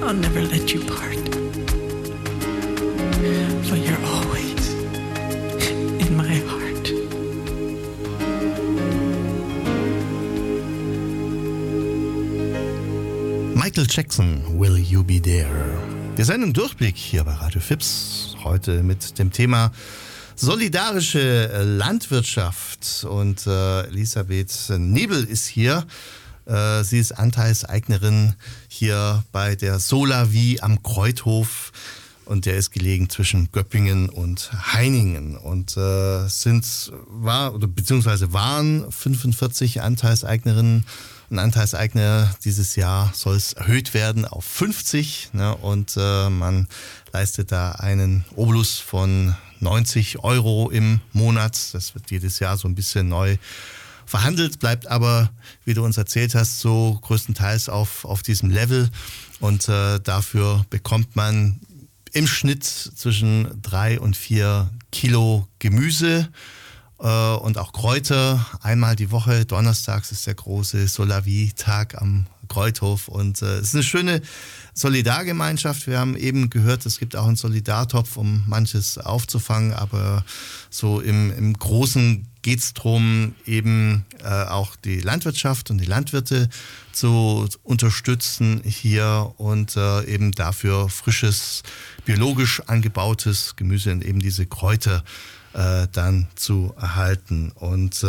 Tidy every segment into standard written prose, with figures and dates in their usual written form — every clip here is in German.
I'll never let you part. For you're always in my heart. Michael Jackson, Will You Be There? Wir senden Durchblick hier bei Radio FIPS. Heute mit dem Thema solidarische Landwirtschaft. Und Elisabeth Nebel ist hier. Sie ist Anteilseignerin hier bei der Solavie am Kreuthof. Und der ist gelegen zwischen Göppingen und Heiningen. Und waren 45 Anteilseignerinnen und Anteilseigner. Dieses Jahr soll es erhöht werden auf 50. Ne? Und man leistet da einen Obolus von 90 € im Monat. Das wird jedes Jahr so ein bisschen neu verhandelt, bleibt aber, wie du uns erzählt hast, so größtenteils auf diesem Level. Und dafür bekommt man im Schnitt zwischen 3 und 4 Kilo Gemüse und auch Kräuter. Einmal die Woche, donnerstags ist der große Solavie-Tag am Kreuthof. Und es ist eine schöne Solidargemeinschaft. Wir haben eben gehört, es gibt auch einen Solidartopf, um manches aufzufangen. Aber so im Großen geht es darum, eben auch die Landwirtschaft und die Landwirte zu unterstützen hier und eben dafür frisches, biologisch angebautes Gemüse und eben diese Kräuter dann zu erhalten. Und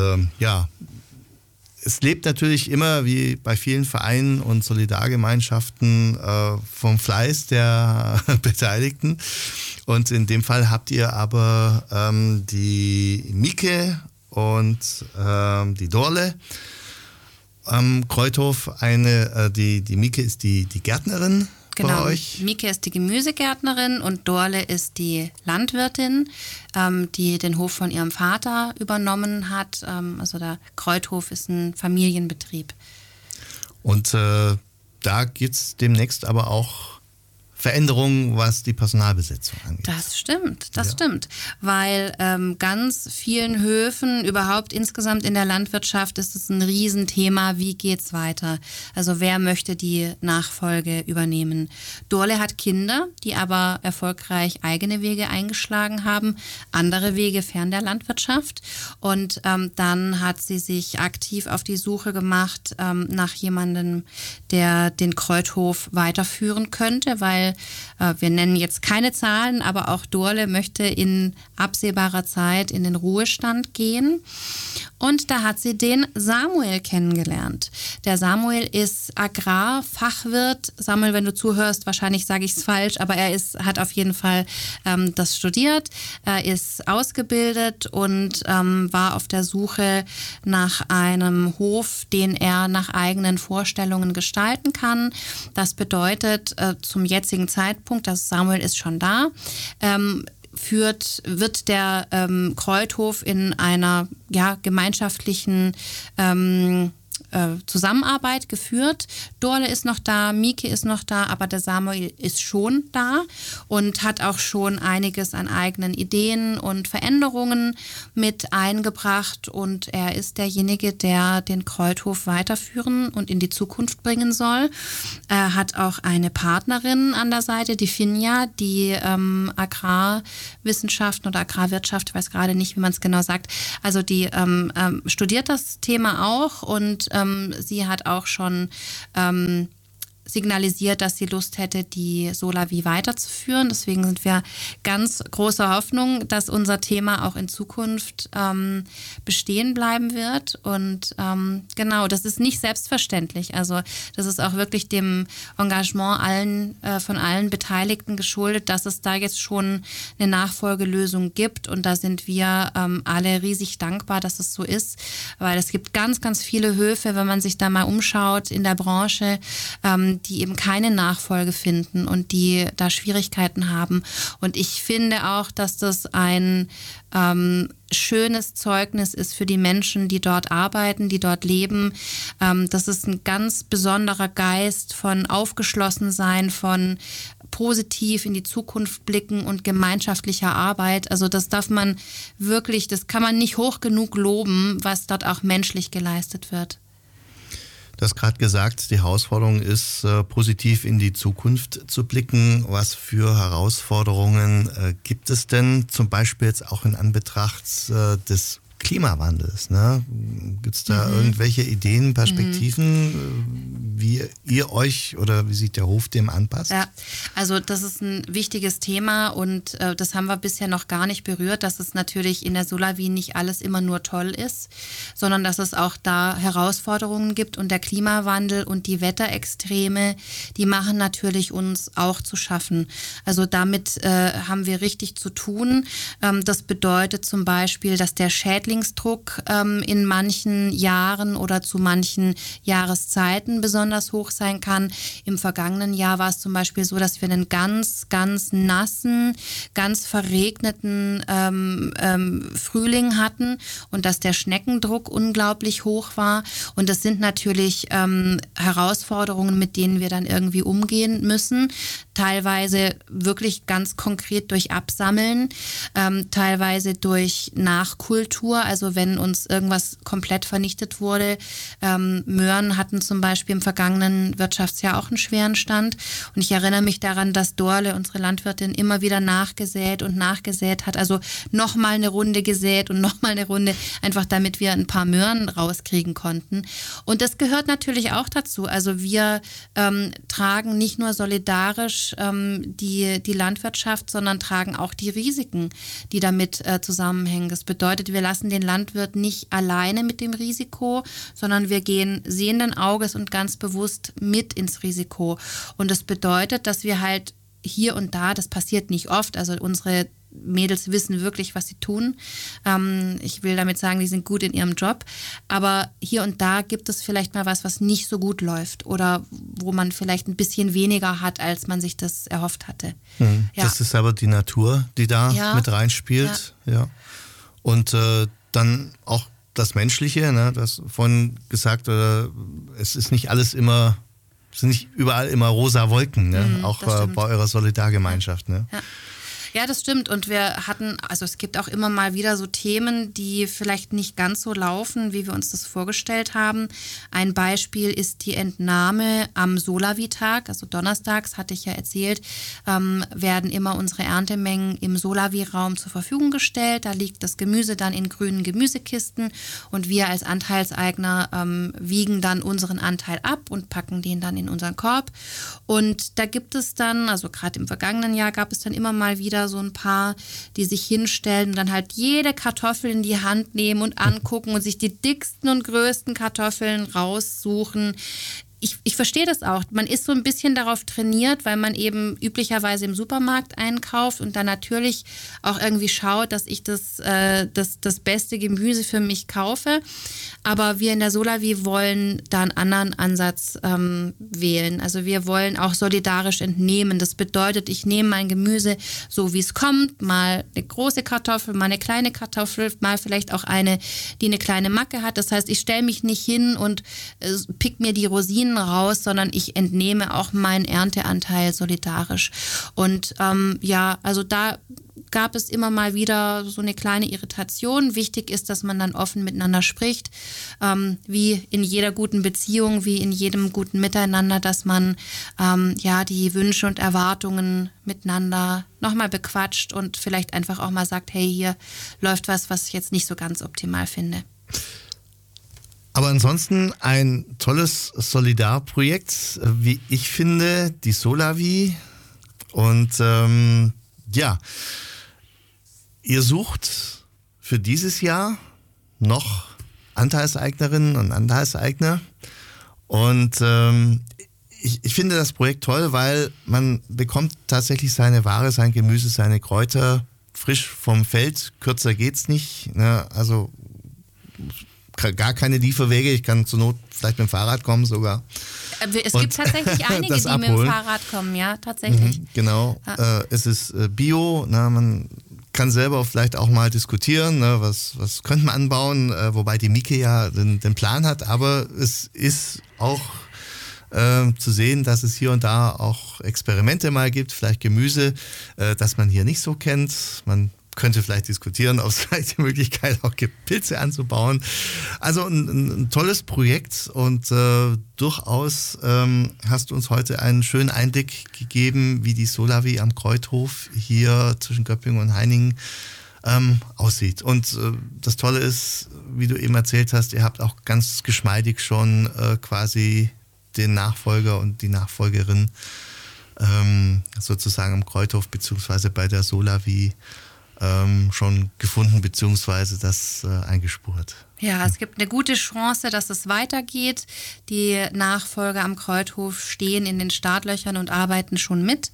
es lebt natürlich immer, wie bei vielen Vereinen und Solidargemeinschaften, vom Fleiß der Beteiligten. Und in dem Fall habt ihr aber die Mieke und die Dorle am Kreuthof. Die Mieke ist die Gärtnerin. Genau, Mieke ist die Gemüsegärtnerin und Dorle ist die Landwirtin, die den Hof von ihrem Vater übernommen hat. Also der Kreuthof ist ein Familienbetrieb. Und da gibt es demnächst aber auch Veränderungen, was die Personalbesetzung angeht. Das stimmt. Weil ganz vielen Höfen, überhaupt insgesamt in der Landwirtschaft, ist es ein Riesenthema, wie geht's weiter? Also wer möchte die Nachfolge übernehmen? Dorle hat Kinder, die aber erfolgreich eigene Wege eingeschlagen haben, andere Wege fern der Landwirtschaft. Und dann hat sie sich aktiv auf die Suche gemacht nach jemandem, der den Kreuthof weiterführen könnte, weil wir nennen jetzt keine Zahlen, aber auch Dorle möchte in absehbarer Zeit in den Ruhestand gehen. Und da hat sie den Samuel kennengelernt. Der Samuel ist Agrarfachwirt. Samuel, wenn du zuhörst, wahrscheinlich sage ich es falsch, aber er hat auf jeden Fall das studiert. Er ist ausgebildet und war auf der Suche nach einem Hof, den er nach eigenen Vorstellungen gestalten kann. Das bedeutet zum jetzigen Zeitpunkt, dass Samuel ist schon da, wird der Kreuthof in einer gemeinschaftlichen Zusammenarbeit geführt. Dorle ist noch da, Mieke ist noch da, aber der Samuel ist schon da und hat auch schon einiges an eigenen Ideen und Veränderungen mit eingebracht und er ist derjenige, der den Kreuthof weiterführen und in die Zukunft bringen soll. Er hat auch eine Partnerin an der Seite, die Finja, die Agrarwissenschaften oder Agrarwirtschaft, ich weiß gerade nicht, wie man es genau sagt, also die studiert das Thema auch und sie hat auch schon signalisiert, dass sie Lust hätte, die Solavie weiterzuführen. Deswegen sind wir ganz großer Hoffnung, dass unser Thema auch in Zukunft bestehen bleiben wird. Und genau, das ist nicht selbstverständlich. Also das ist auch wirklich dem Engagement von allen Beteiligten geschuldet, dass es da jetzt schon eine Nachfolgelösung gibt. Und da sind wir alle riesig dankbar, dass es so ist. Weil es gibt ganz, ganz viele Höfe, wenn man sich da mal umschaut in der Branche, die eben keine Nachfolge finden und die da Schwierigkeiten haben. Und ich finde auch, dass das ein schönes Zeugnis ist für die Menschen, die dort arbeiten, die dort leben. Das ist ein ganz besonderer Geist von Aufgeschlossensein, von positiv in die Zukunft blicken und gemeinschaftlicher Arbeit. Also das darf man wirklich, das kann man nicht hoch genug loben, was dort auch menschlich geleistet wird. Du hast gerade gesagt, die Herausforderung ist, positiv in die Zukunft zu blicken. Was für Herausforderungen gibt es denn zum Beispiel jetzt auch in Anbetracht des Klimawandels? Ne? Gibt es da irgendwelche Ideen, Perspektiven, wie ihr euch oder wie sich der Hof dem anpasst? Ja, also das ist ein wichtiges Thema und das haben wir bisher noch gar nicht berührt, dass es natürlich in der Solawi nicht alles immer nur toll ist, sondern dass es auch da Herausforderungen gibt und der Klimawandel und die Wetterextreme, die machen natürlich uns auch zu schaffen. Also damit haben wir richtig zu tun. Das bedeutet zum Beispiel, dass der Schädlingsdruck in manchen Jahren oder zu manchen Jahreszeiten besonders hoch sein kann. Im vergangenen Jahr war es zum Beispiel so, dass wir einen ganz, ganz nassen, ganz verregneten Frühling hatten und dass der Schneckendruck unglaublich hoch war. Und das sind natürlich Herausforderungen, mit denen wir dann irgendwie umgehen müssen. Teilweise wirklich ganz konkret durch Absammeln, teilweise durch Nachkultur, also wenn uns irgendwas komplett vernichtet wurde. Möhren hatten zum Beispiel im vergangenen Wirtschaftsjahr auch einen schweren Stand und ich erinnere mich daran, dass Dorle, unsere Landwirtin, immer wieder nachgesät hat, also nochmal eine Runde gesät und nochmal eine Runde, einfach damit wir ein paar Möhren rauskriegen konnten. Und das gehört natürlich auch dazu, also wir tragen nicht nur solidarisch die Landwirtschaft, sondern tragen auch die Risiken, die damit zusammenhängen. Das bedeutet, wir lassen den Landwirt nicht alleine mit dem Risiko, sondern wir gehen sehenden Auges und ganz bewusst mit ins Risiko. Und das bedeutet, dass wir halt hier und da, das passiert nicht oft, also unsere Mädels wissen wirklich, was sie tun. Ich will damit sagen, die sind gut in ihrem Job. Aber hier und da gibt es vielleicht mal was nicht so gut läuft oder wo man vielleicht ein bisschen weniger hat, als man sich das erhofft hatte. Ja. Das ist aber die Natur, die da mit reinspielt. Ja. Und dann auch das Menschliche, ne? Du hast vorhin gesagt, es ist nicht alles immer, es sind nicht überall immer rosa Wolken, ne? Auch bei eurer Solidargemeinschaft. Ne? Ja. Ja, das stimmt. Und wir hatten, also es gibt auch immer mal wieder so Themen, die vielleicht nicht ganz so laufen, wie wir uns das vorgestellt haben. Ein Beispiel ist die Entnahme am Solawi-Tag, also donnerstags, hatte ich ja erzählt, werden immer unsere Erntemengen im Solawi-Raum zur Verfügung gestellt. Da liegt das Gemüse dann in grünen Gemüsekisten und wir als Anteilseigner wiegen dann unseren Anteil ab und packen den dann in unseren Korb. Und da gibt es dann, also gerade im vergangenen Jahr gab es dann immer mal wieder so ein paar, die sich hinstellen und dann halt jede Kartoffel in die Hand nehmen und angucken und sich die dicksten und größten Kartoffeln raussuchen. Ich verstehe das auch. Man ist so ein bisschen darauf trainiert, weil man eben üblicherweise im Supermarkt einkauft und dann natürlich auch irgendwie schaut, dass ich das beste Gemüse für mich kaufe. Aber wir in der Solawi wollen da einen anderen Ansatz wählen. Also wir wollen auch solidarisch entnehmen. Das bedeutet, ich nehme mein Gemüse so, wie es kommt. Mal eine große Kartoffel, mal eine kleine Kartoffel, mal vielleicht auch eine, die eine kleine Macke hat. Das heißt, ich stelle mich nicht hin und pick mir die Rosinen raus, sondern ich entnehme auch meinen Ernteanteil solidarisch. Und also da gab es immer mal wieder so eine kleine Irritation. Wichtig ist, dass man dann offen miteinander spricht, wie in jeder guten Beziehung, wie in jedem guten Miteinander, dass man die Wünsche und Erwartungen miteinander nochmal bequatscht und vielleicht einfach auch mal sagt, hey, hier läuft was ich jetzt nicht so ganz optimal finde. Aber ansonsten ein tolles Solidarprojekt, wie ich finde, die Solawi. Und ihr sucht für dieses Jahr noch Anteilseignerinnen und Anteilseigner. Und ich finde das Projekt toll, weil man bekommt tatsächlich seine Ware, sein Gemüse, seine Kräuter frisch vom Feld. Kürzer geht's nicht. Ne? Also gar keine Lieferwege. Ich kann zur Not vielleicht mit dem Fahrrad kommen sogar. Es gibt tatsächlich einige, die mit dem Fahrrad kommen, ja, tatsächlich. Genau. Ja. Es ist Bio. Man kann selber vielleicht auch mal diskutieren, ne, was könnte man anbauen, wobei die Mieke ja den Plan hat. Aber es ist auch zu sehen, dass es hier und da auch Experimente mal gibt, vielleicht Gemüse, das man hier nicht so kennt. Man könnte vielleicht diskutieren, ob es vielleicht die Möglichkeit auch gibt, Pilze anzubauen. Also ein tolles Projekt und durchaus hast du uns heute einen schönen Einblick gegeben, wie die Solavie am Kreuthof hier zwischen Göppingen und Heiningen aussieht. Und das Tolle ist, wie du eben erzählt hast, ihr habt auch ganz geschmeidig schon quasi den Nachfolger und die Nachfolgerin sozusagen am Kreuthof beziehungsweise bei der Solavie schon gefunden beziehungsweise das eingespurt. Ja, es gibt eine gute Chance, dass es weitergeht. Die Nachfolger am Kreuthof stehen in den Startlöchern und arbeiten schon mit.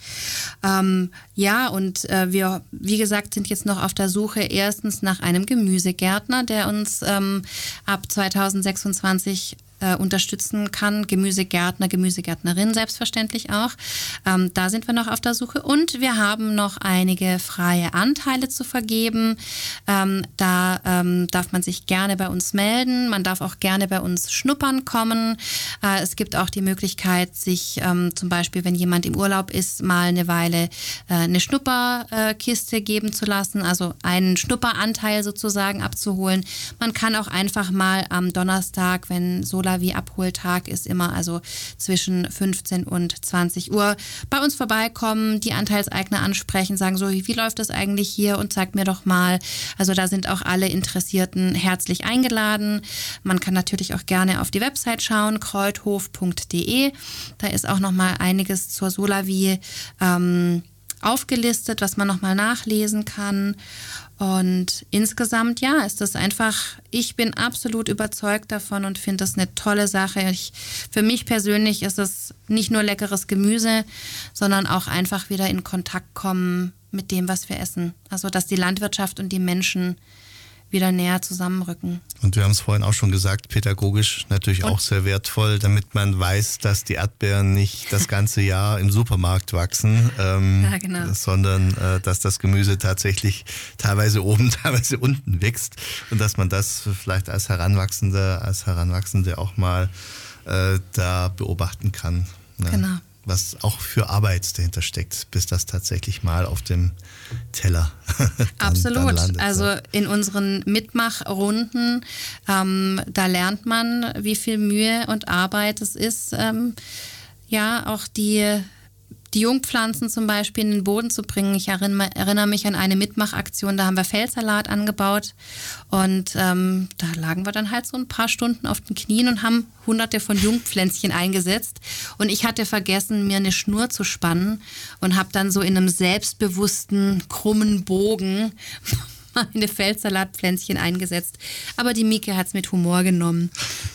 Wir, wie gesagt, sind jetzt noch auf der Suche erstens nach einem Gemüsegärtner, der uns ab 2026 unterstützen kann. Gemüsegärtner, Gemüsegärtnerin selbstverständlich auch. Da sind wir noch auf der Suche. Und wir haben noch einige freie Anteile zu vergeben. Da darf man sich gerne bei uns melden. Man darf auch gerne bei uns schnuppern kommen. Es gibt auch die Möglichkeit, sich zum Beispiel, wenn jemand im Urlaub ist, mal eine Weile eine Schnupperkiste geben zu lassen, also einen Schnupperanteil sozusagen abzuholen. Man kann auch einfach mal am Donnerstag, wenn Solavie Abholtag ist, immer also zwischen 15 und 20 Uhr bei uns vorbeikommen, die Anteilseigner ansprechen, sagen so, wie läuft das eigentlich hier und zeigt mir doch mal. Also da sind auch alle Interessierten herzlich eingeladen. Man kann natürlich auch gerne auf die Website schauen, kreuthof.de. Da ist auch noch mal einiges zur Solavie aufgelistet, was man noch mal nachlesen kann. Und insgesamt, ja, ist das einfach, ich bin absolut überzeugt davon und finde das eine tolle Sache. Für mich persönlich ist es nicht nur leckeres Gemüse, sondern auch einfach wieder in Kontakt kommen mit dem, was wir essen. Also, dass die Landwirtschaft und die Menschen wieder näher zusammenrücken. Und wir haben es vorhin auch schon gesagt, pädagogisch natürlich auch sehr wertvoll, damit man weiß, dass die Erdbeeren nicht das ganze Jahr im Supermarkt wachsen, ja, genau. sondern dass das Gemüse tatsächlich teilweise oben, teilweise unten wächst und dass man das vielleicht als Heranwachsende auch mal da beobachten kann. Ne? Genau. Was auch für Arbeit dahinter steckt, bis das tatsächlich mal auf dem Teller Absolut. dann landet. Also in unseren Mitmachrunden, da lernt man, wie viel Mühe und Arbeit es ist, auch die Jungpflanzen zum Beispiel in den Boden zu bringen. Ich erinnere mich an eine Mitmachaktion, da haben wir Feldsalat angebaut und da lagen wir dann halt so ein paar Stunden auf den Knien und haben hunderte von Jungpflänzchen eingesetzt und ich hatte vergessen, mir eine Schnur zu spannen und habe dann so in einem selbstbewussten, krummen Bogen meine Feldsalatpflänzchen eingesetzt. Aber die Mieke hat es mit Humor genommen.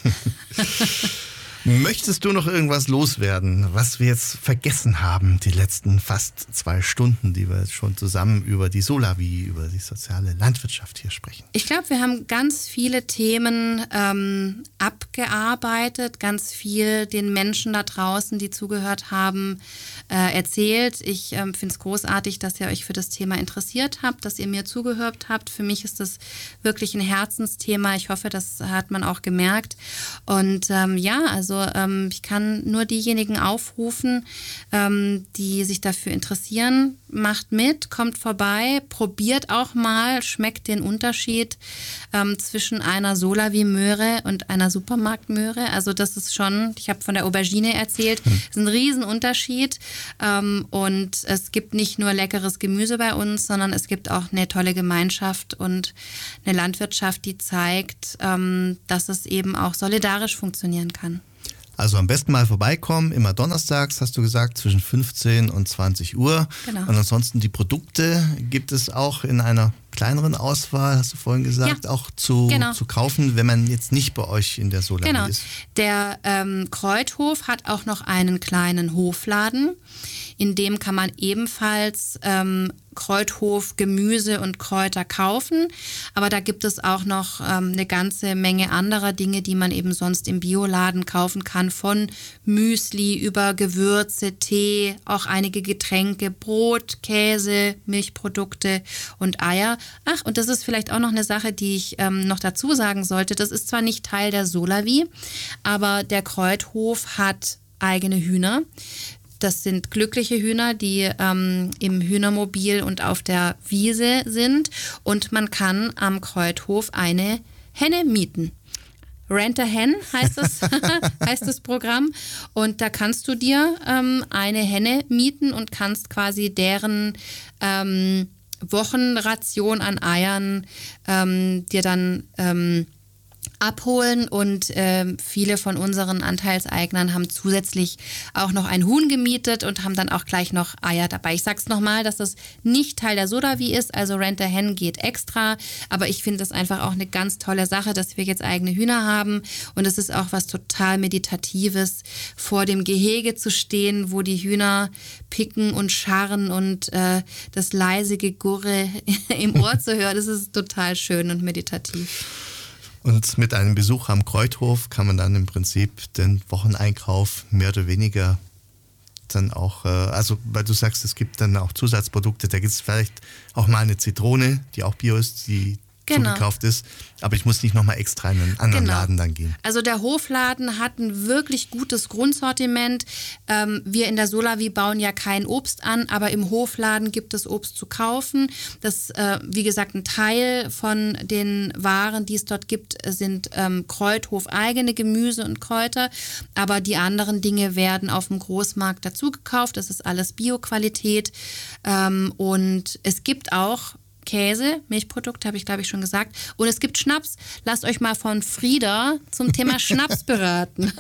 Möchtest du noch irgendwas loswerden, was wir jetzt vergessen haben, die letzten fast 2 Stunden, die wir jetzt schon zusammen über die Solavie, über die soziale Landwirtschaft hier sprechen? Ich glaube, wir haben ganz viele Themen abgearbeitet, ganz viel den Menschen da draußen, die zugehört haben, erzählt. Ich finde es großartig, dass ihr euch für das Thema interessiert habt, dass ihr mir zugehört habt. Für mich ist das wirklich ein Herzensthema. Ich hoffe, das hat man auch gemerkt. Und ich kann nur diejenigen aufrufen, die sich dafür interessieren. Macht mit, kommt vorbei, probiert auch mal, schmeckt den Unterschied zwischen einer Solavie-Möhre und einer Supermarktmöhre. Also das ist schon, ich habe von der Aubergine erzählt, ist ein Riesenunterschied. Und es gibt nicht nur leckeres Gemüse bei uns, sondern es gibt auch eine tolle Gemeinschaft und eine Landwirtschaft, die zeigt, dass es eben auch solidarisch funktionieren kann. Also am besten mal vorbeikommen, immer donnerstags, hast du gesagt, zwischen 15 und 20 Uhr. Genau. Und ansonsten die Produkte gibt es auch in einer kleineren Auswahl, hast du vorhin gesagt, auch zu kaufen, wenn man jetzt nicht bei euch in der Solavie ist. Der Kreuthof hat auch noch einen kleinen Hofladen. In dem kann man ebenfalls Kreuthof, Gemüse und Kräuter kaufen. Aber da gibt es auch noch eine ganze Menge anderer Dinge, die man eben sonst im Bioladen kaufen kann. Von Müsli über Gewürze, Tee, auch einige Getränke, Brot, Käse, Milchprodukte und Eier. Ach, und das ist vielleicht auch noch eine Sache, die ich noch dazu sagen sollte. Das ist zwar nicht Teil der Solavie, aber der Kreuthof hat eigene Hühner. das sind glückliche Hühner, die im Hühnermobil und auf der Wiese sind. Und man kann am Kreuthof eine Henne mieten. Rent a Hen heißt das Programm. Und da kannst du dir eine Henne mieten und kannst quasi deren Wochenration an Eiern dir dann abholen. Und viele von unseren Anteilseignern haben zusätzlich auch noch ein Huhn gemietet und haben dann auch gleich noch Eier dabei. Ich sag's nochmal, dass das nicht Teil der Sodavi ist, also Rent a Hen geht extra, aber ich finde das einfach auch eine ganz tolle Sache, dass wir jetzt eigene Hühner haben und es ist auch was total Meditatives, vor dem Gehege zu stehen, wo die Hühner picken und scharren und das leise Gegurre im Ohr zu hören, das ist total schön und meditativ. Und mit einem Besuch am Kreuthof kann man dann im Prinzip den Wocheneinkauf mehr oder weniger dann auch, also weil du sagst, es gibt dann auch Zusatzprodukte, da gibt es vielleicht auch mal eine Zitrone, die auch Bio ist, die zugekauft ist, aber ich muss nicht nochmal extra in einen anderen Laden dann gehen. Also der Hofladen hat ein wirklich gutes Grundsortiment. Wir in der Sodavi bauen ja kein Obst an, aber im Hofladen gibt es Obst zu kaufen. Das, wie gesagt, ein Teil von den Waren, die es dort gibt, sind Kreuthof-eigene Gemüse und Kräuter, aber die anderen Dinge werden auf dem Großmarkt dazu gekauft. Das ist alles Bio-Qualität und es gibt auch Käse, Milchprodukte, habe ich glaube ich schon gesagt. Und es gibt Schnaps. Lasst euch mal von Frieda zum Thema Schnaps beraten.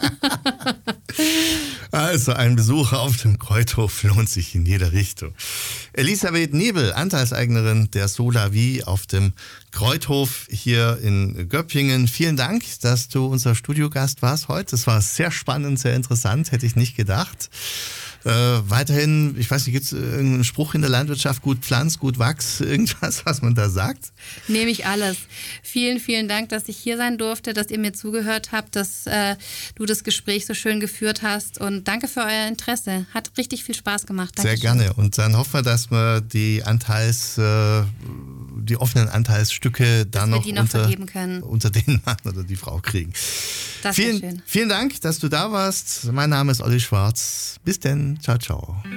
Also ein Besuch auf dem Kreuthof lohnt sich in jeder Richtung. Elisabeth Nebel, Anteilseignerin der Sodavi auf dem Kreuthof hier in Göppingen. Vielen Dank, dass du unser Studiogast warst heute. Das war sehr spannend, sehr interessant, hätte ich nicht gedacht. Weiterhin, ich weiß nicht, gibt es irgendeinen Spruch in der Landwirtschaft, gut Pflanz, gut Wachs, irgendwas, was man da sagt? Nehme ich alles. Vielen, vielen Dank, dass ich hier sein durfte, dass ihr mir zugehört habt, dass du das Gespräch so schön geführt hast und danke für euer Interesse. Hat richtig viel Spaß gemacht. Dankeschön. Sehr gerne und dann hoffen wir, dass wir die offenen Anteilsstücke dann noch vergeben können. Unter den Mann oder die Frau kriegen. Das wäre schön. Vielen Dank, dass du da warst. Mein Name ist Olli Schwarz. Bis denn. Ciao, ciao.